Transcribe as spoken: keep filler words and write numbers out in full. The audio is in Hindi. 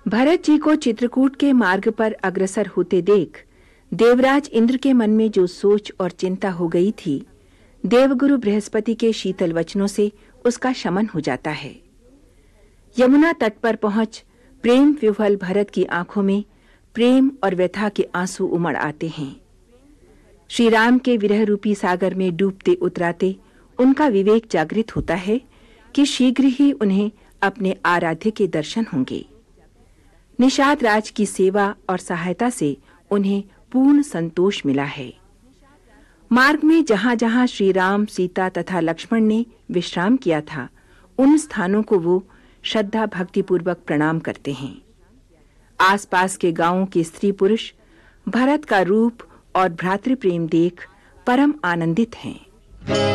भरत जी को चित्रकूट के मार्ग पर अग्रसर होते देख देवराज इंद्र के मन में जो सोच और चिंता हो गई थी, देवगुरु बृहस्पति के शीतल वचनों से उसका शमन हो जाता है। यमुना तट पर पहुंच प्रेम विह्वल भरत की आंखों में प्रेम और व्यथा के आंसू उमड़ आते हैं। श्री राम के विरह रूपी सागर में डूबते उतराते उनका विवेक जागृत होता है कि शीघ्र ही उन्हें अपने आराध्य के दर्शन होंगे। निषाद राज की सेवा और सहायता से उन्हें पूर्ण संतोष मिला है। मार्ग में जहां-जहां श्री राम, सीता तथा लक्ष्मण ने विश्राम किया था, उन स्थानों को वो श्रद्धा भक्ति पूर्वक प्रणाम करते हैं। आसपास के गांवों के स्त्री पुरुष भरत का रूप और भ्रातृ प्रेम देख परम आनंदित हैं।